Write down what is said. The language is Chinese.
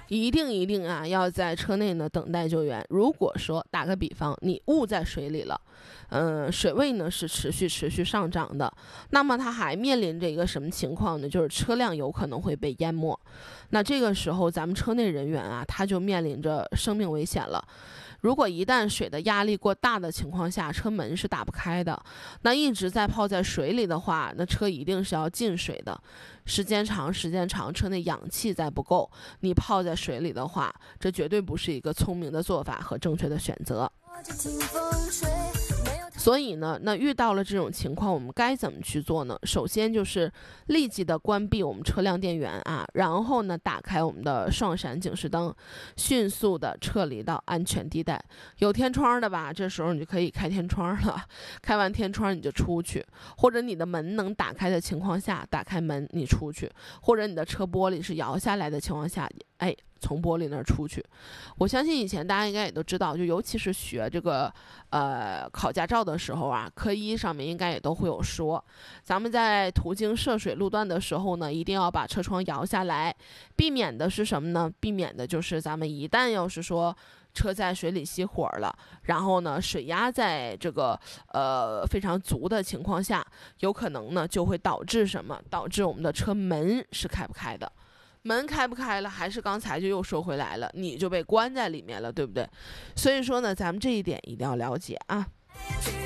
一定啊，要在车内呢等待救援。如果说打个比方，你误在水里了，水位呢是持续上涨的，那么它还面临着一个什么情况呢？就是车辆有可能会被淹没。那这个时候，咱们车内人员啊，他就面临着生命危险了。如果一旦水的压力过大的情况下，车门是打不开的，那一直在泡在水里的话，那车一定是要进水的。时间长，车内氧气再不够，你泡在水里的话，这绝对不是一个聪明的做法和正确的选择。所以呢，那遇到了这种情况，我们该怎么去做呢？首先就是立即的关闭我们车辆电源啊，然后呢，打开我们的双闪警示灯，迅速的撤离到安全地带。有天窗的吧，这时候你就可以开天窗了，开完天窗你就出去，或者你的门能打开的情况下，打开门你出去，或者你的车玻璃是摇下来的情况下，从玻璃那儿出去。我相信以前大家应该也都知道，就尤其是学这个考驾照的时候啊，科一上面应该也都会有说，咱们在途经涉水路段的时候呢，一定要把车窗摇下来，避免的是什么呢？避免的就是咱们一旦要是说车在水里熄火了，然后呢水压在这个非常足的情况下，有可能呢就会导致什么？导致我们的车门是开不开的。门开不开了，还是刚才就又说回来了，你就被关在里面了，对不对？所以说呢，咱们这一点一定要了解啊。